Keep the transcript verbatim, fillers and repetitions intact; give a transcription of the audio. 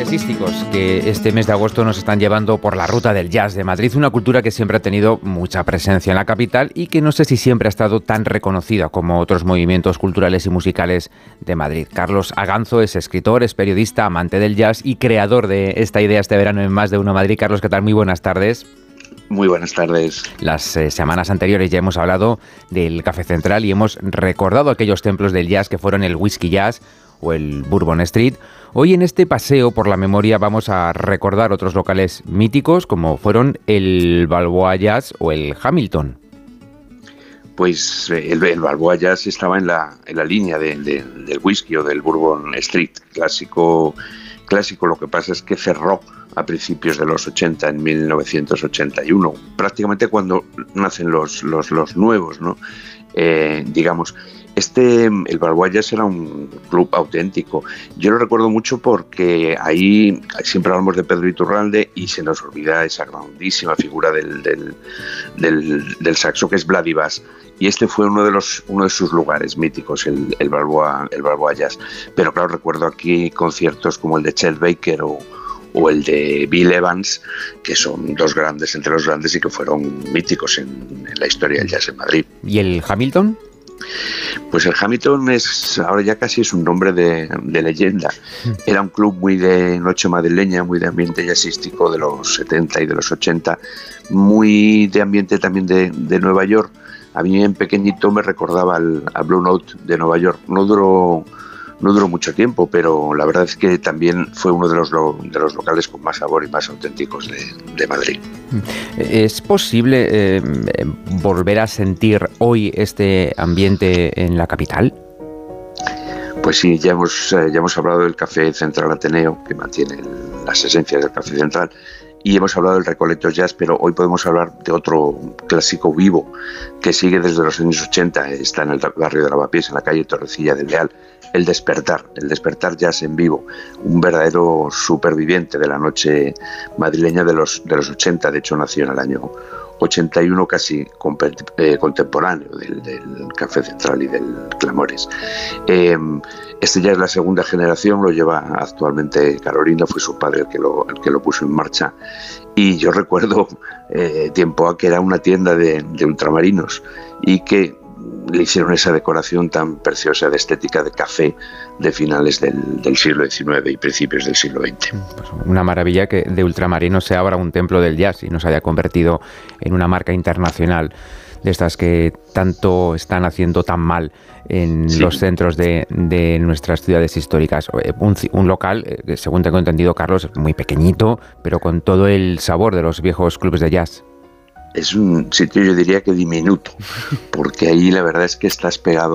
jazzísticos que este mes de agosto nos están llevando por la ruta del jazz de Madrid, una cultura que siempre ha tenido mucha presencia en la capital y que no sé si siempre ha estado tan reconocida como otros movimientos culturales y musicales de Madrid. Carlos Aganzo es escritor, es periodista, amante del jazz y creador de esta idea este verano en Más de Uno Madrid. Carlos, ¿qué tal? Muy buenas tardes. Muy buenas tardes. Las eh, semanas anteriores ya hemos hablado del Café Central y hemos recordado aquellos templos del jazz que fueron el Whisky Jazz o el Bourbon Street. Hoy en este paseo por la memoria vamos a recordar otros locales míticos como fueron el Balboa Jazz o el Hamilton. Pues el, el Balboa Jazz estaba en la, en la línea de, de, del whisky o del Bourbon Street, clásico, clásico. Lo que pasa es que cerró a principios de los ochenta, en mil novecientos ochenta y uno, prácticamente cuando nacen los, los, los nuevos, ¿no? Eh, digamos, este, el Balboa Jazz era un club auténtico. Yo lo recuerdo mucho porque ahí siempre hablamos de Pedro Iturralde y se nos olvida esa grandísima figura del, del, del, del saxo que es Vladivas. Y este fue uno de los uno de sus lugares míticos, el, el Balboa, el Balboa Jazz. Pero claro, recuerdo aquí conciertos como el de Chet Baker o o el de Bill Evans, que son dos grandes entre los grandes y que fueron míticos en, en la historia del jazz en Madrid. ¿Y el Hamilton? Pues el Hamilton es ahora ya casi es un nombre de, de leyenda. Era un club muy de noche madrileña, muy de ambiente jazzístico de los setenta y de los ochenta, muy de ambiente también de, de Nueva York. A mí en pequeñito me recordaba al, al Blue Note de Nueva York. No duró No duró mucho tiempo, pero la verdad es que también fue uno de los, lo, de los locales con más sabor y más auténticos de, de Madrid. ¿Es posible eh, volver a sentir hoy este ambiente en la capital? Pues sí, ya hemos, eh, ya hemos hablado del Café Central Ateneo, que mantiene las esencias del Café Central, y hemos hablado del Recoleto Jazz, pero hoy podemos hablar de otro clásico vivo que sigue desde los años ochenta, está en el barrio de Lavapiés, en la calle Torrecilla del Leal, el Despertar, el Despertar Jazz en vivo, un verdadero superviviente de la noche madrileña de los, de los ochenta, de hecho nació en el año ochenta y uno, casi eh, contemporáneo del, del Café Central y del Clamores. Eh, este ya es la segunda generación, lo lleva actualmente Carolina, fue su padre el que lo, el que lo puso en marcha, y yo recuerdo eh, tiempo a que era una tienda de, de ultramarinos y que le hicieron esa decoración tan preciosa de estética de café de finales del, del siglo diecinueve y principios del siglo veinte. Pues una maravilla que de ultramarinos sea ahora un templo del jazz y nos haya convertido en una marca internacional de estas que tanto están haciendo tan mal en sí. los centros de, de nuestras ciudades históricas. Un, un local, según tengo entendido, Carlos, muy pequeñito, pero con todo el sabor de los viejos clubes de jazz. Es un sitio, yo diría que diminuto, porque ahí la verdad es que estás pegado